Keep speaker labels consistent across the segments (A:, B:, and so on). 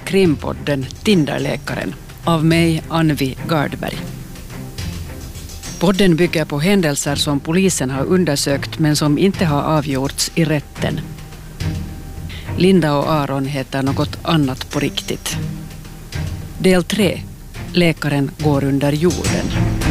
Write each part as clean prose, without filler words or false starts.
A: krimpodden Tinderläkaren av mig, Anvi Gardberg. Podden bygger på händelser som polisen har undersökt men som inte har avgjorts i rätten. Linda och Aron heter något annat på riktigt. Del 3. Läkaren går under jorden.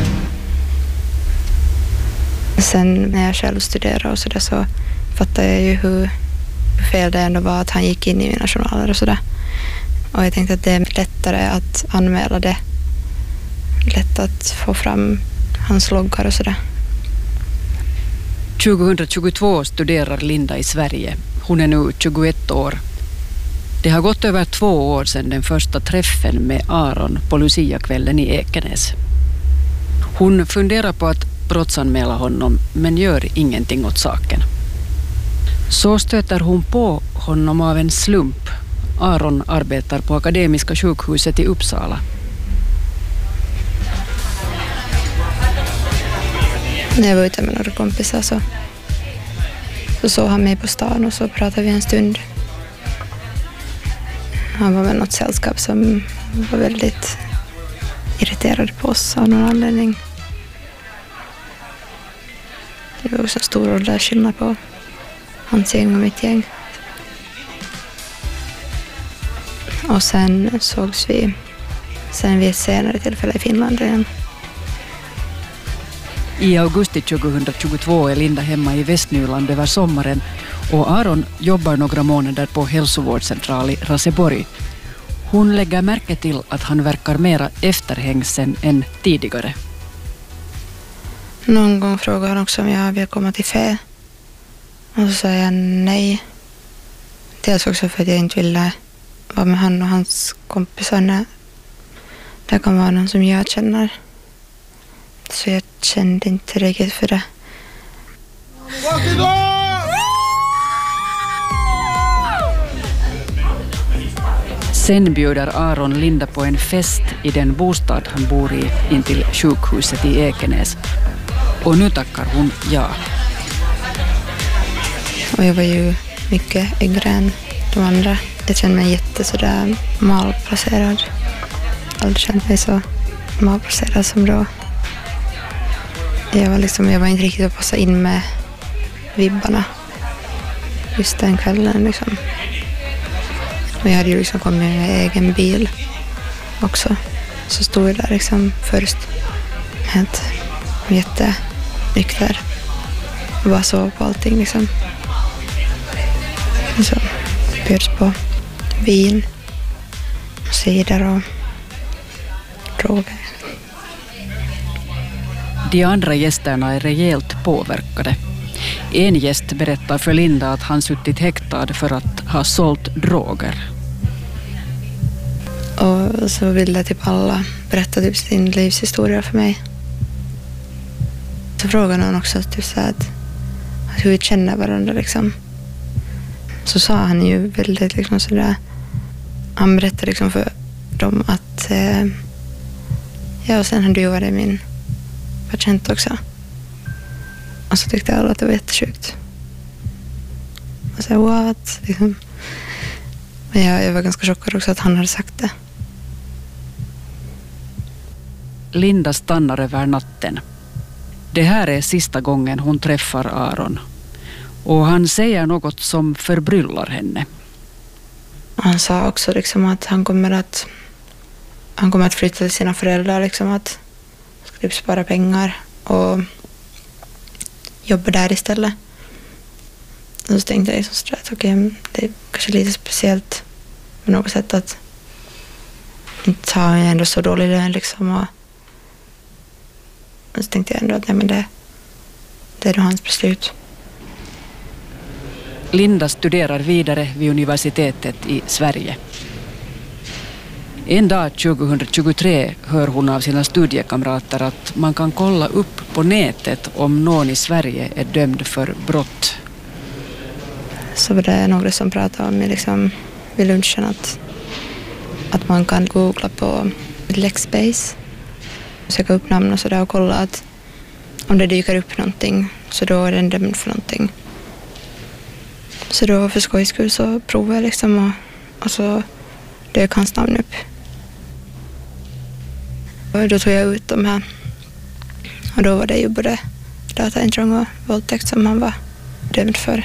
B: Sen när jag själv studerade och sådär så fattade jag ju hur fel det ändå var att han gick in i mina journaler och sådär. Och jag tänkte att det är lättare att anmäla det. Lätt att få fram hans loggar och sådär.
A: 2022 studerar Linda i Sverige. Hon är nu 21 år. Det har gått över 2 år sedan den första träffen med Aron på Lucia-kvällen i Ekenäs. Hon funderar på att brottsanmäla honom men gör ingenting åt saken. Så stöter hon på honom av en slump. Aron arbetar på Akademiska sjukhuset i Uppsala.
B: När jag var ute med några kompisar så såg han mig på stan och så pratade vi en stund. Han var med något sällskap som var väldigt irriterade på oss av någon anledning. Det var också stor åldersskillnad på hans gäng och mitt gäng. Och sen sågs vi vid ett senare tillfälle i Finland igen.
A: I augusti 2022 är Linda hemma i Västnyland över sommaren och Aron jobbar några månader på hälsovårdscentral i Raseborg. Hon lägger märke till att han verkar mera efterhängsen än tidigare.
B: Någon gång frågade han också om jag vill komma till Fä. Och så sa jag nej. Dels också för att jag inte ville vara med han och hans kompisar när det kan vara någon som jag känner. Så jag kände inte riktigt för det.
A: Sen bjuder Aron Linda på en fest i den bostad han bor i intill sjukhuset i Ekenäs. Och nu tackar hon ja.
B: Och jag var ju mycket yngre än de andra. Jag kände mig sådär malplacerad. Jag har aldrig känt mig så malplacerad som då. Jag var inte riktigt att passa in med vibbarna just den kvällen liksom. Och jag hade ju liksom kommit med egen bil också. Så stod jag där liksom först helt jättenykter och bara sov på allting liksom. Och så bjöds på vin och cider och droger.
A: De andra gästerna är rejält påverkade. En gäst berättar för Linda att han suttit häktad för att ha sålt droger.
B: Och så ville typ alla berätta typ sin livshistoria för mig. Så frågade han också typ så att hur vi känner varandra liksom. Så sa han ju väldigt liksom sådär. Han berättade liksom för dem att och sen hade ju varit min patient också. Och så tyckte alla att det var jättesjukt. Och så what? Liksom. Men jag var ganska chockad också att han hade sagt det.
A: Linda stannar över natten. Det här är sista gången hon träffar Aron. Och han säger något som förbryllar henne.
B: Han sa också liksom att han kommer att flytta till sina föräldrar. Liksom att han ska typ spara pengar och jobba där istället. Och så tänkte jag liksom att okej, det är kanske lite speciellt på något sätt att inte ha ändå så dålig lön liksom. Och så tänkte jag ändå att nej, men det är då hans beslut.
A: Linda studerar vidare vid universitetet i Sverige. En dag 2023 hör hon av sina studiekamrater att man kan kolla upp på nätet om någon i Sverige är dömd för brott.
B: Så var det några som pratade om liksom, vid lunchen att man kan googla på Lexbase, söka upp namn och sådär och kolla att om det dyker upp någonting så då är den dömd för någonting. Så då för skojs skull så provade jag liksom och så dök hans namn upp. Och då tog jag ut de här. Och då var det ju både dataintrång och våldtäkt som han var dömd för.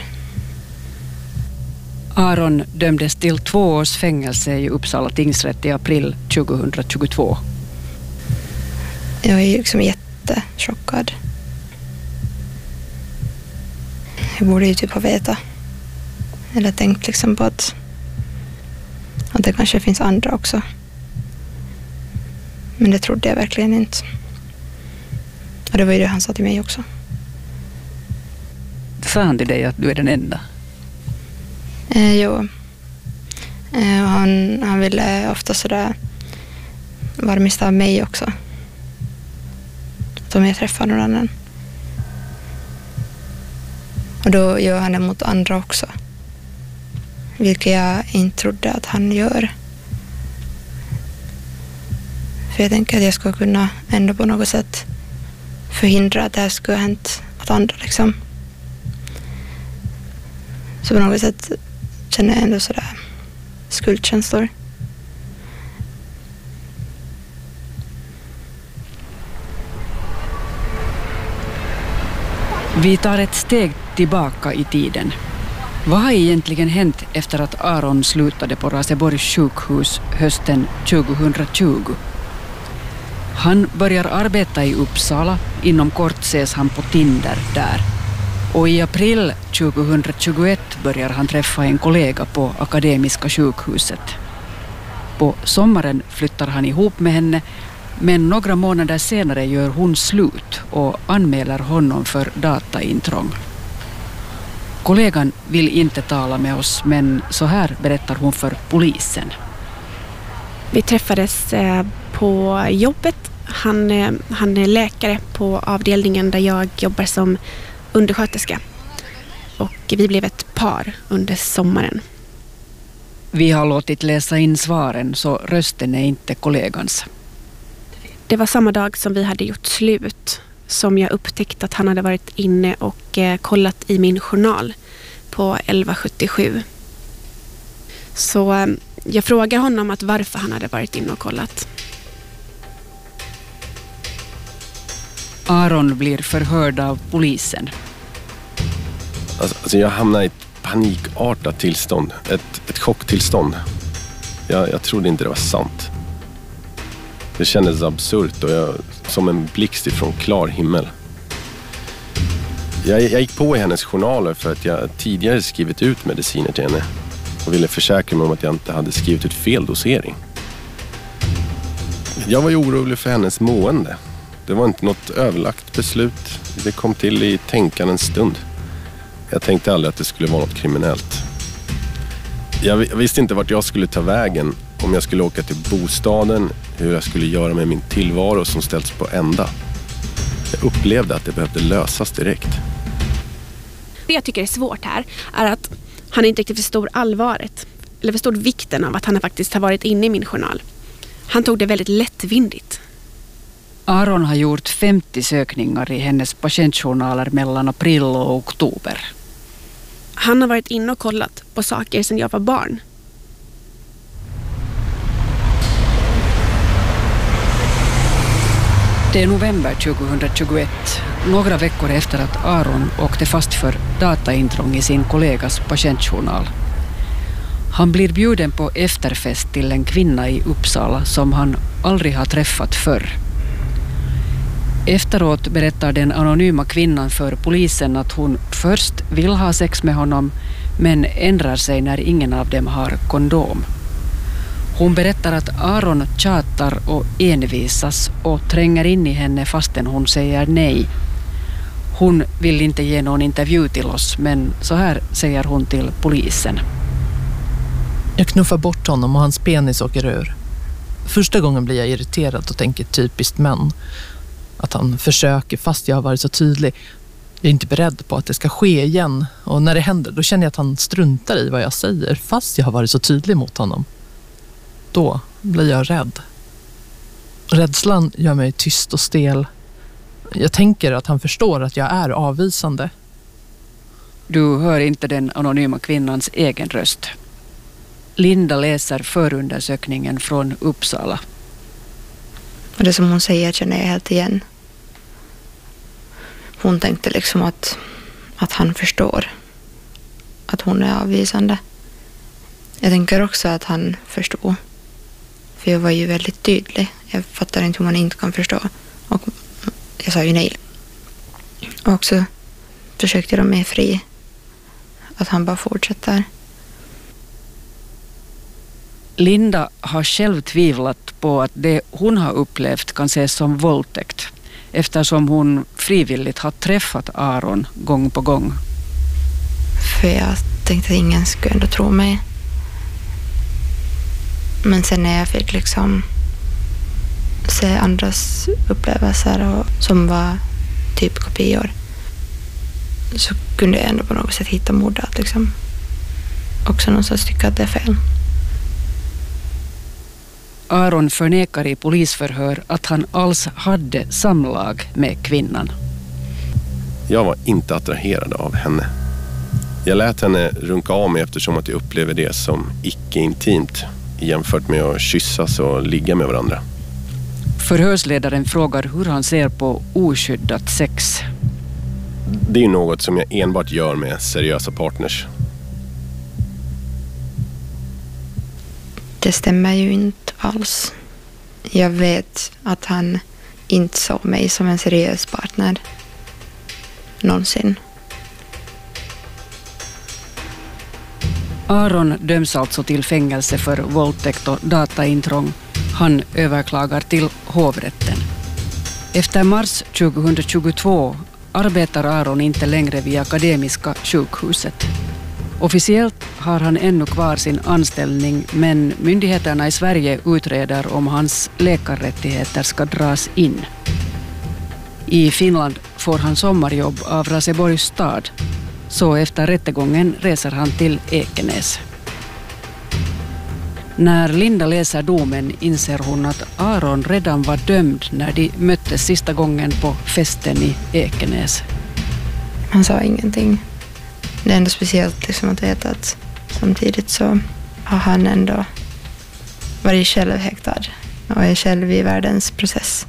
A: Aron dömdes till 2 års fängelse i Uppsala tingsrätt i april 2022.
B: Jag är liksom jättechockad. Jag borde ju typ ha vetat. Eller tänkt liksom på att det kanske finns andra också. Men det trodde jag verkligen inte. Och det var ju det han sa till mig också.
A: Sa han till dig att du är den enda?
B: Jo. Och han ville ofta sådär varmista av mig också. Att om jag träffar någon annan. Och då gör han det mot andra också. Vilket jag inte trodde att han gör. För jag tänker att jag ska kunna ändå på något sätt förhindra att det här skulle ha hänt åt andra liksom. Så på något sätt känner jag ändå sådär skuldkänslor.
A: Vi tar ett steg tillbaka i tiden. Vad har egentligen hänt efter att Aron slutade på Raseborgs sjukhus hösten 2020? Han börjar arbeta i Uppsala. Inom kort ses han på Tinder där. Och i april 2021 börjar han träffa en kollega på Akademiska sjukhuset. På sommaren flyttar han ihop med henne, men några månader senare gör hon slut och anmäler honom för dataintrång. Kollegan vill inte tala med oss, men så här berättar hon för polisen.
C: Vi träffades på jobbet. Han är läkare på avdelningen där jag jobbar som undersköterska. Och vi blev ett par under sommaren.
A: Vi har låtit läsa in svaren så rösten är inte kollegans.
C: Det var samma dag som vi hade gjort slut som jag upptäckte att han hade varit inne och kollat i min journal på 1177. Så jag frågar honom att varför han hade varit inne och kollat.
A: Aron blir förhörd av polisen.
D: Alltså jag hamnade i ett panikartat tillstånd. Ett chocktillstånd. Jag trodde inte det var sant. Det kändes absurt och som en blixt ifrån klar himmel. Jag gick på i hennes journaler för att jag tidigare skrivit ut mediciner till henne och ville försäkra mig om att jag inte hade skrivit ut fel dosering. Jag var ju orolig för hennes mående. Det var inte något överlagt beslut. Det kom till i tänkandens stund. Jag tänkte aldrig att det skulle vara något kriminellt. Jag visste inte vart jag skulle ta vägen, om jag skulle åka till bostaden, hur jag skulle göra med min tillvaro som ställts på ända. Jag upplevde att det behövde lösas direkt.
C: Det jag tycker är svårt här är att han inte riktigt förstod allvaret eller förstod vikten av att han faktiskt har varit inne i min journal. Han tog det väldigt lättvindigt.
A: Aron har gjort 50 sökningar i hennes patientjournaler mellan april och oktober.
C: Han har varit inne och kollat på saker sedan jag var barn.
A: Det är november 2021, några veckor efter att Aron åkte fast för dataintrång i sin kollegas patientjournal. Han blir bjuden på efterfest till en kvinna i Uppsala som han aldrig har träffat förr. Efteråt berättar den anonyma kvinnan för polisen att hon först vill ha sex med honom men ändrar sig när ingen av dem har kondom. Hon berättar att Aron tjatar och envisas och tränger in i henne fastän hon säger nej. Hon vill inte ge någon intervju till oss, men så här säger hon till polisen.
E: Jag knuffar bort honom och hans penis åker ur. Första gången blir jag irriterad och tänker typiskt män. Att han försöker fast jag har varit så tydlig. Jag är inte beredd på att det ska ske igen. Och när det händer då känner jag att han struntar i vad jag säger fast jag har varit så tydlig mot honom. Då blir jag rädd. Rädslan gör mig tyst och stel. Jag tänker att han förstår att jag är avvisande.
A: Du hör inte den anonyma kvinnans egen röst. Linda läser förundersökningen från Uppsala.
B: Och det som hon säger känner jag helt igen. Hon tänkte liksom att han förstår att hon är avvisande. Jag tänker också att han förstod. För jag var ju väldigt tydlig. Jag fattar inte hur man inte kan förstå. Och jag sa ju nej. Och så försökte de mig fri. Att han bara fortsätter.
A: Linda har själv tvivlat på att det hon har upplevt kan ses som våldtäkt, eftersom hon frivilligt har träffat Aron gång på gång.
B: För jag tänkte att ingen skulle ändå tro mig. Men sen när jag fick liksom se andras upplevelser och som var typ kopior, så kunde jag ändå på något sätt hitta mordet liksom. Också någonstans tycka att det är fel.
A: Aron förnekar i polisförhör att han alls hade samlag med kvinnan.
D: Jag var inte attraherad av henne. Jag lät henne runka av mig eftersom att jag upplever det som icke-intimt jämfört med att kyssas och ligga med varandra.
A: Förhörsledaren frågar hur han ser på oskyddat sex.
D: Det är något som jag enbart gör med seriösa partners.
B: Det stämmer ju inte alls. Jag vet att han inte såg mig som en seriös partner. Någonsin.
A: Aron döms alltså till fängelse för våldtäkt och dataintrång. Han överklagar till hovrätten. Efter mars 2022 arbetar Aron inte längre vid Akademiska sjukhuset. Officiellt har han ännu kvar sin anställning, men myndigheterna i Sverige utreder om hans läkarrättigheter ska dras in. I Finland får han sommarjobb av Raseborgs stad, så efter rättegången reser han till Ekenäs. När Linda läser domen inser hon att Aron redan var dömd när de möttes sista gången på festen i Ekenäs.
B: Han sa ingenting. Det är ändå speciellt liksom att veta att samtidigt så har han ändå varit självhäktad och är själv i världens process.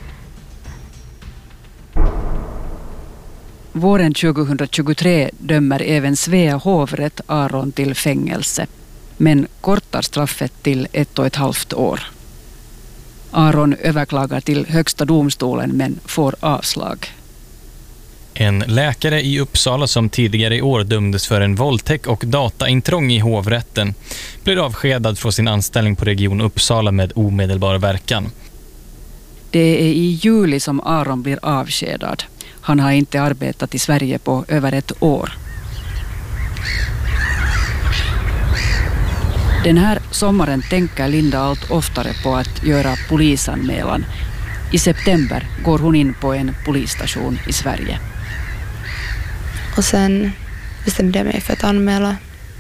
A: Våren 2023 dömer även Svea hovrätt Aron till fängelse, men kortar straffet till 1,5 år. Aron överklagar till Högsta domstolen men får avslag.
F: En läkare i Uppsala som tidigare i år dömdes för en våldtäkt och dataintrång i hovrätten blir avskedad från sin anställning på Region Uppsala med omedelbar verkan.
A: Det är i juli som Aron blir avskedad. Han har inte arbetat i Sverige på över 1 år. Den här sommaren tänker Linda allt oftare på att göra polisanmälan. I september går hon in på en polisstation i Sverige.
B: Och sen bestämde jag mig för att anmäla.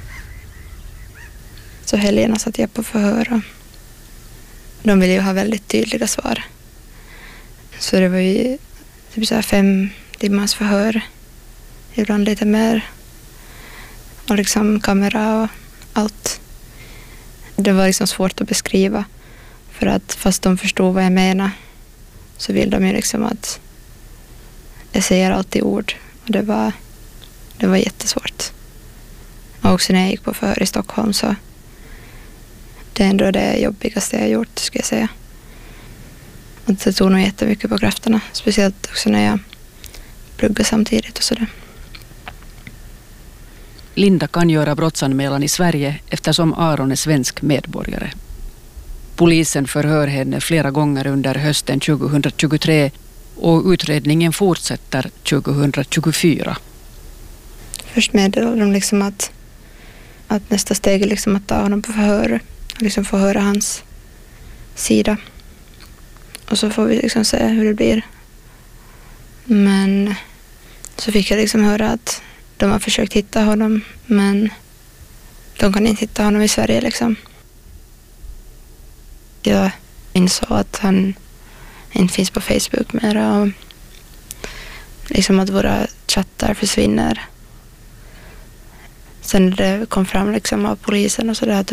B: Så helgerna satt jag på förhör. De ville ju ha väldigt tydliga svar. Så det var ju typ så här 5 timmars förhör. Ibland lite mer. Och liksom kamera och allt. Det var liksom svårt att beskriva. För att fast de förstod vad jag menar, så vill de ju liksom att jag säger alltid ord. Och det var jättesvårt. Och också när jag gick på förhör i Stockholm, så det är ändå det jobbigaste jag har gjort, skulle jag säga. Och det tog nog jättemycket på krafterna. Speciellt också när jag pluggade samtidigt och sådär.
A: Linda kan göra brottsanmälan i Sverige eftersom Aron är svensk medborgare. Polisen förhör henne flera gånger under hösten 2023 och utredningen fortsätter 2024.
B: Först meddelade de liksom att nästa steg är liksom att ta honom på förhör och liksom få höra hans sida. Och så får vi liksom se hur det blir. Men så fick jag liksom höra att de har försökt hitta honom, men de kan inte hitta honom i Sverige liksom. Jag insåg att han inte finns på Facebook mer och liksom att våra chattar försvinner. sen det kom fram liksom av polisen och sådär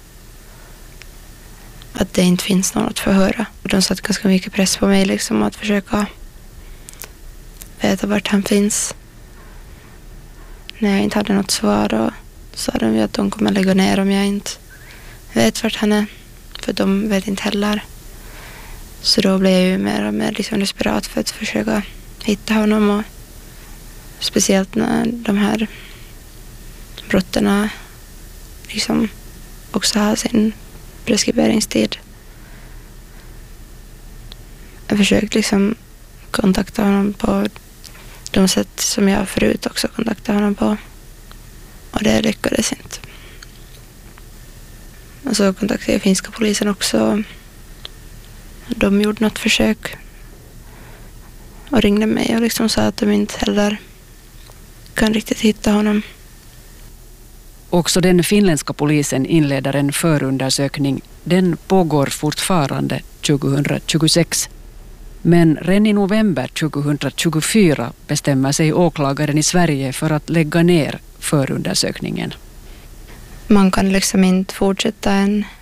B: att det inte finns någon att förhöra. De satt ganska mycket press på mig liksom att försöka veta vart han finns. När jag inte hade något svar då sa de att de kommer lägga ner om jag inte vet vart han är. För de vet inte heller. Så då blev jag ju mer och mer liksom desperat för att försöka hitta honom. Och speciellt när de här brotten liksom också har sin preskriberingstid. Jag försökte liksom kontakta honom på de sätt som jag förut också kontaktade honom på. Och det lyckades inte. Och så kontaktade jag finska polisen också. De gjorde något försök och ringde mig och liksom sa att de inte heller kan riktigt hitta honom.
A: Också den finländska polisen inleder en förundersökning. Den pågår fortfarande 2026. Men redan i november 2024 bestämmer sig åklagaren i Sverige för att lägga ner förundersökningen.
B: Man kan liksom inte fortsätta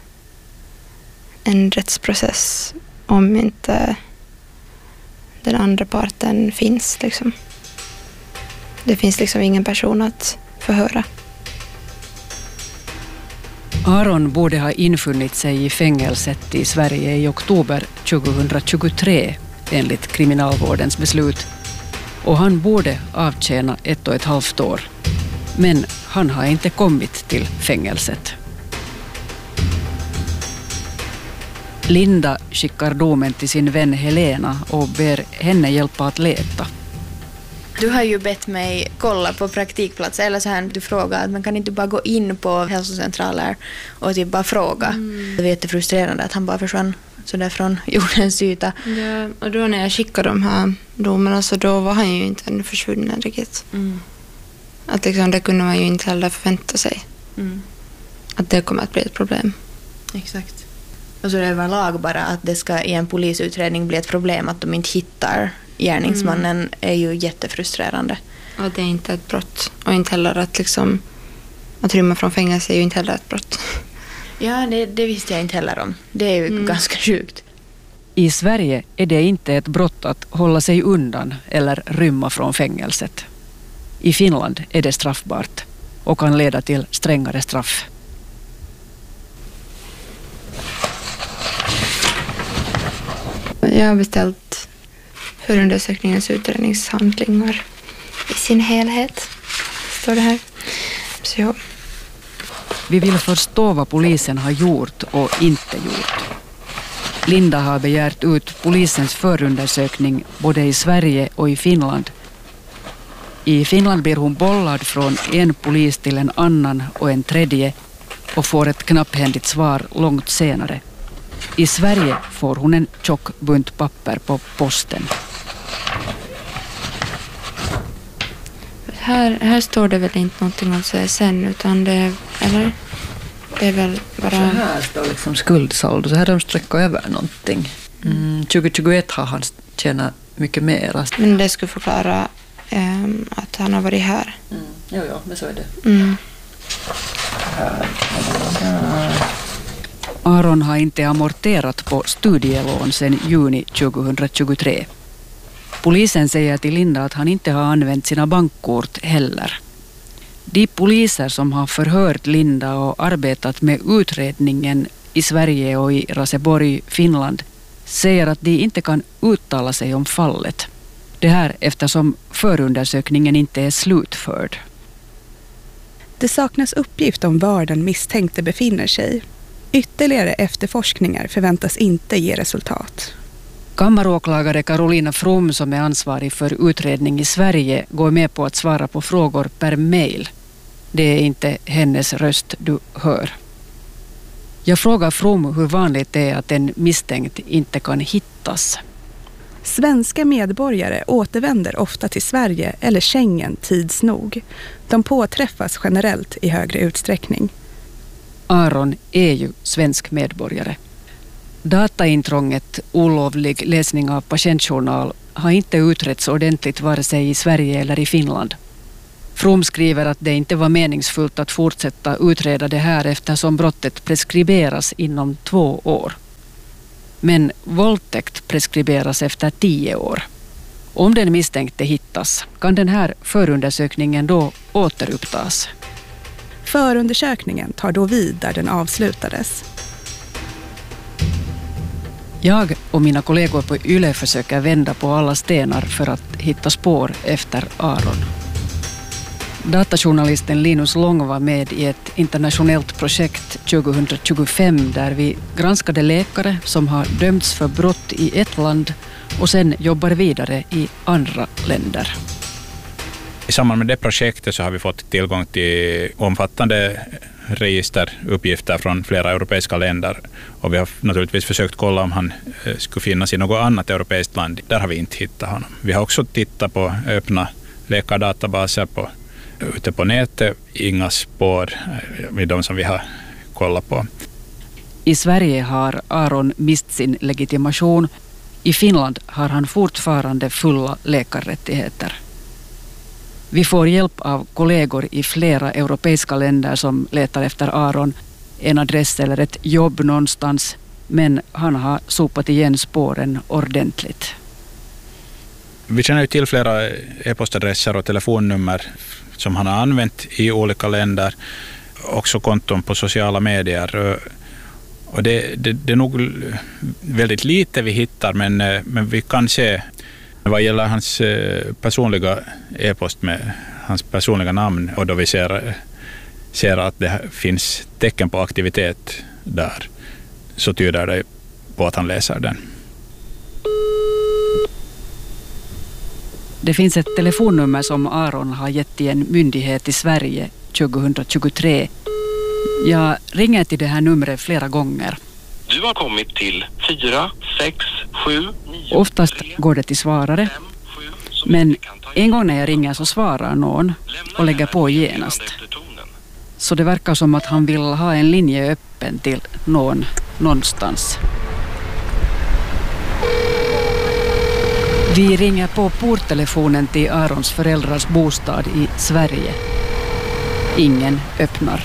B: en rättsprocess om inte den andra parten finns. Liksom. Det finns liksom ingen person att förhöra.
A: Aron borde ha infunnit sig i fängelset i Sverige i oktober 2023 enligt kriminalvårdens beslut. Och han borde avtjäna 1,5 år. Men han har inte kommit till fängelset. Linda skickar domen till sin vän Helena och ber henne hjälpa att leta.
G: Du har ju bett mig kolla på praktikplatser eller så här, du frågar att man kan inte bara gå in på hälsocentraler och typ bara fråga. Det var jättefrustrerande att han bara försvann så där från jordens yta.
B: Ja, och då när jag skickade de här domarna så då var han ju inte ännu försvunnen riktigt. Att liksom, det kunde man ju inte heller förvänta sig. Att det kommer att bli ett problem.
G: Exakt. Och så är det överlag bara att det ska i en polisutredning bli ett problem att de inte hittar gärningsmannen är ju jättefrustrerande.
B: Och det är inte ett brott. Och inte heller att liksom att rymma från fängelse är ju inte heller ett brott.
G: Ja, det visste jag inte heller om. Det är ju ganska sjukt.
A: I Sverige är det inte ett brott att hålla sig undan eller rymma från fängelset. I Finland är det straffbart och kan leda till strängare straff.
B: Jag har beställt förundersökningens utredningshandlingar i sin helhet. Står det här. Så ja.
A: Vi vill förstå vad polisen har gjort och inte gjort. Linda har begärt ut polisens förundersökning både i Sverige och i Finland. I Finland blir hon bollad från en polis till en annan och en tredje och får ett knapphändigt svar långt senare. I Sverige får hon en tjock bunt papper på posten.
B: Här står det väl inte någonting om CSN utan det är väl bara...
H: Så här står liksom skuldsaldo. Så här har de sträckt över någonting. 2021 har han tjänat mycket mer.
B: Men det skulle förklara att han har varit här.
H: Jo, men så är det.
A: Aron har inte amorterat på studielån sedan juni 2023. Polisen säger till Linda att han inte har använt sina bankkort heller. De poliser som har förhört Linda och arbetat med utredningen i Sverige och i Raseborg, Finland, säger att de inte kan uttala sig om fallet. Det här eftersom förundersökningen inte är slutförd.
I: Det saknas uppgift om var den misstänkte befinner sig. Ytterligare efterforskningar förväntas inte ge resultat.
A: Kammaråklagare Karolina From som är ansvarig för utredning i Sverige går med på att svara på frågor per mejl. Det är inte hennes röst du hör. Jag frågar From hur vanligt det är att en misstänkt inte kan hittas.
I: Svenska medborgare återvänder ofta till Sverige eller Schengen tids nog. De påträffas generellt i högre utsträckning.
A: Aron är ju svensk medborgare. Dataintrånget, olovlig läsning av patientjournal, har inte utretts ordentligt vare sig i Sverige eller i Finland. From skriver att det inte var meningsfullt att fortsätta utreda det här eftersom brottet preskriberas inom 2 år. Men våldtäkt preskriberas efter 10 år. Om den misstänkte hittas kan den här förundersökningen då återupptas.
I: Förundersökningen tar då vid där den avslutades.
A: Jag och mina kollegor på YLE försöker vända på alla stenar för att hitta spår efter Aron. Datajournalisten Linus Long var med i ett internationellt projekt 2025 där vi granskade läkare som har dömts för brott i ett land och sen jobbar vidare i andra länder.
J: I samband med det projektet så har vi fått tillgång till omfattande registeruppgifter från flera europeiska länder. Och vi har naturligtvis försökt kolla om han skulle finnas i något annat europeiskt land. Där har vi inte hittat honom. Vi har också tittat på öppna läkardatabaser ute på nätet. Inga spår vid de som vi har kollat på.
A: I Sverige har Aron mist sin legitimation. I Finland har han fortfarande fulla läkarrättigheter. Vi får hjälp av kollegor i flera europeiska länder som letar efter Aron, en adress eller ett jobb någonstans, men han har sopat igen spåren ordentligt.
J: Vi känner ju till flera e-postadresser och telefonnummer som han har använt i olika länder, också konton på sociala medier. Och det är nog väldigt lite vi hittar, men vi kan se vad gäller hans personliga e-post med hans personliga namn, och då vi ser att det finns tecken på aktivitet där, så tyder det på att han läser den.
A: Det finns ett telefonnummer som Aron har gett till en myndighet i Sverige 2023. Jag ringer till det här numret flera gånger.
K: Du har kommit till 4, 6, 7, 9...
A: Oftast går det till svarare, men en gång när jag ringer så svarar någon och lägger på genast. Så det verkar som att han vill ha en linje öppen till någon någonstans. Vi ringer på porttelefonen till Arons föräldrars bostad i Sverige. Ingen öppnar.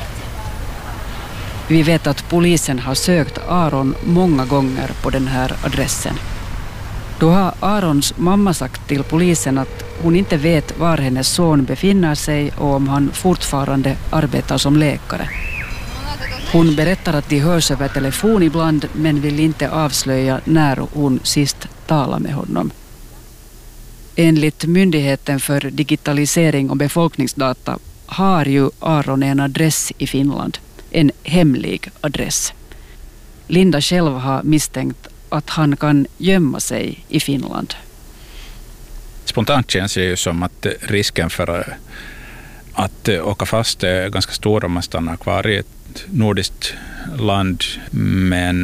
A: Vi vet att polisen har sökt Aron många gånger på den här adressen. Då har Arons mamma sagt till polisen att hon inte vet var hennes son befinner sig och om han fortfarande arbetar som läkare. Hon berättar att de hörs över telefon ibland, men vill inte avslöja när hon sist talade med honom. Enligt Myndigheten för digitalisering och befolkningsdata har ju Aron en adress i Finland. En hemlig adress. Linda själv har misstänkt att han kan gömma sig i Finland.
J: Spontant känns det ju som att risken för att åka fast är ganska stor om man stannar kvar i ett nordiskt land. Men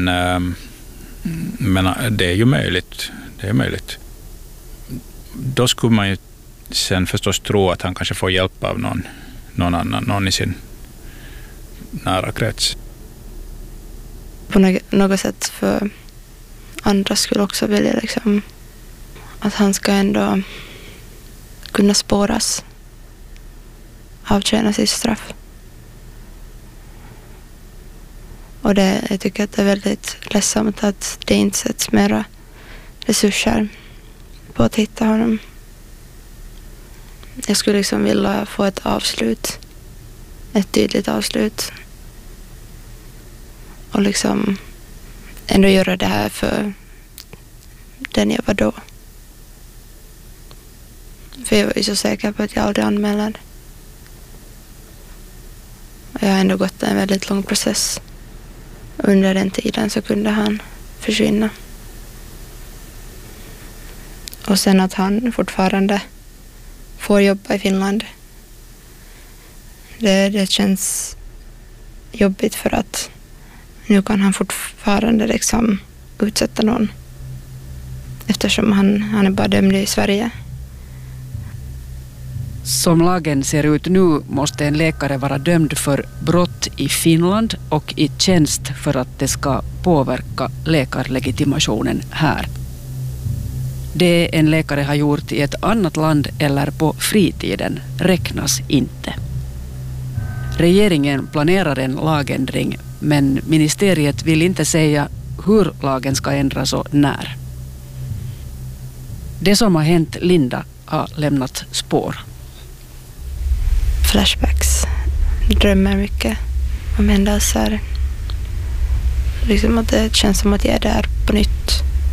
J: det är ju möjligt. Det är möjligt. Då skulle man ju sen förstås tro att han kanske får hjälp av någon annan, någon i sin nära krets.
B: På något sätt för andra skulle också vilja liksom att han ska ändå kunna spåras, avtjäna sitt straff. Och jag tycker att det är väldigt ledsamt att det inte sätts mera resurser på att hitta honom. Jag skulle liksom vilja få ett avslut, ett tydligt avslut. Och liksom ändå göra det här för den jag var då. För jag var ju så säker på att jag aldrig anmälde. Och jag har ändå gått en väldigt lång process. Under den tiden så kunde han försvinna. Och sen att han fortfarande får jobba i Finland. Det känns jobbigt för att nu kan han fortfarande liksom utsätta någon. Eftersom han är bara dömd i Sverige.
A: Som lagen ser ut nu måste en läkare vara dömd för brott i Finland och i tjänst för att det ska påverka läkarlegitimationen här. Det en läkare har gjort i ett annat land eller på fritiden räknas inte. Regeringen planerar en lagändring, men ministeriet vill inte säga hur lagen ska ändras och när. Det som har hänt Linda har lämnat spår.
B: Flashbacks. Drömmer mycket om händelser. Liksom att det känns som att jag är där på nytt.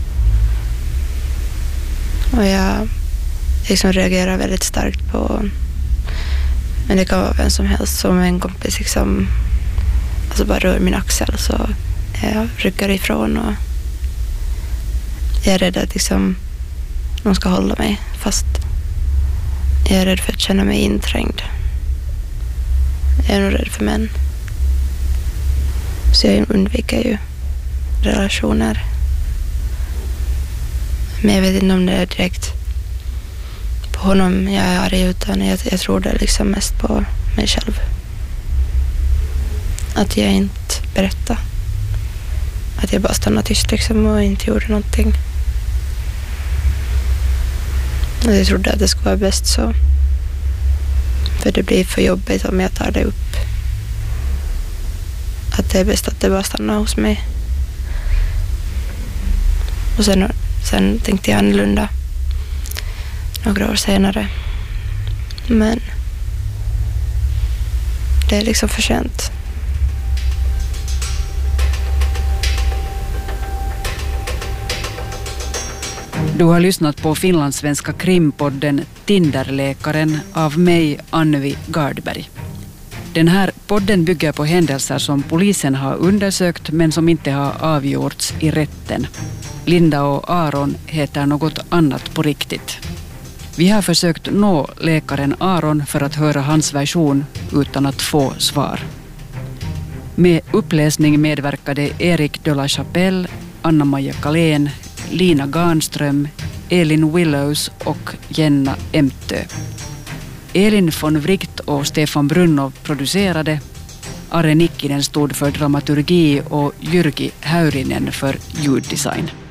B: Och jag liksom reagerar väldigt starkt på, men det kan vara vem som helst, som en kompis liksom, alltså bara rör min axel så jag rycker ifrån och jag är rädd att liksom någon ska hålla mig fast. Jag är rädd för att känna mig inträngd. Jag är nog rädd för män. Så jag undviker ju relationer. Men jag vet inte om det är direkt på honom jag är arg, utan jag tror det liksom mest på mig själv. Att jag inte berättade. Att jag bara stannade tyst liksom och inte gjorde någonting. Och jag trodde att det skulle vara bäst så. För det blir för jobbigt om jag tar det upp. Att det är bäst att det bara stannar hos mig. Och sen tänkte jag annorlunda några år senare. Men det är liksom för sent.
A: Du har lyssnat på finlandssvenska krimpodden Tinderläkaren av mig, Annvi Gardberg. Den här podden bygger på händelser som polisen har undersökt men som inte har avgjorts i rätten. Linda och Aron heter något annat på riktigt. Vi har försökt nå läkaren Aron för att höra hans version utan att få svar. Med uppläsning medverkade Erik de la Chapelle, Anna-Maja Kalén, Lina Garnström, Elin Willows och Jenna Emtö. Elin von Wright och Stefan Brunnov producerade. Are Nikkinen stod för dramaturgi och Jyrki Häyrinen för ljuddesign.